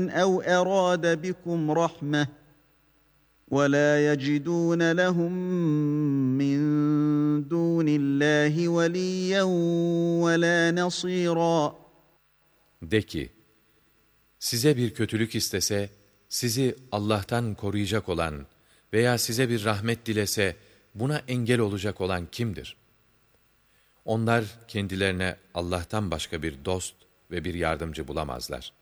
أو أراد بكم رحمة ولا يجدون لهم من دون الله وليا ولا نصيرا. De ki, size bir kötülük istese, sizi Allah'tan koruyacak olan veya size bir rahmet dilese, buna engel olacak olan kimdir? Onlar kendilerine Allah'tan başka bir dost ve bir yardımcı bulamazlar.